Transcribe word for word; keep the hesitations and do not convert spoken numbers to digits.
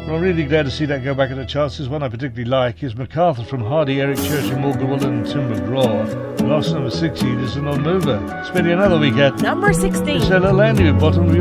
Well, I'm really glad to see that go back in the charts. This one I particularly like is MacArthur from Hardy, Eric Church and Morgan Wallen and Tim McGraw. Last number sixteen is a non-mover. Spending another week at number sixteen. It's a little Andy who bottom of your